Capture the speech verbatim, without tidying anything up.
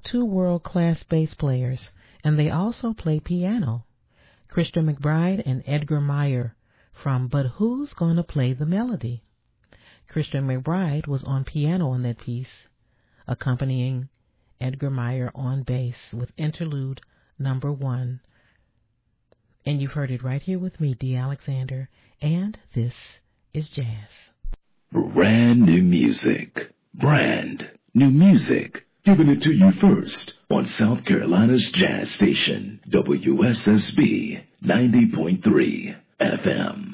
two world-class bass players, and they also play piano, Christian McBride and Edgar Meyer from But Who's Gonna Play the Melody? Christian McBride was on piano on that piece, accompanying Edgar Meyer on bass with interlude number one. And you've heard it right here with me, Dee Alexander, and this is Jazz. Brand new music. Brand new music. Giving it to you first on South Carolina's Jazz Station, W S S B ninety point three F M.